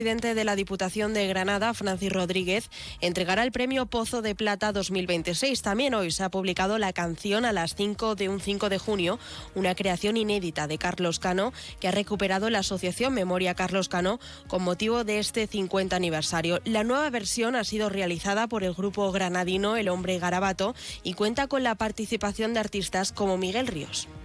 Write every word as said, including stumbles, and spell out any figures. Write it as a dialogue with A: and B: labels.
A: El presidente de la Diputación de Granada, Francis Rodríguez, entregará el premio Pozo de Plata dos mil veintiséis. También hoy se ha publicado La canción a las cinco de un cinco de junio, una creación inédita de Carlos Cano que ha recuperado la asociación Memoria Carlos Cano con motivo de este cincuenta aniversario. La nueva versión ha sido realizada por el grupo granadino El Hombre Garabato y cuenta con la participación de artistas como Miguel Ríos.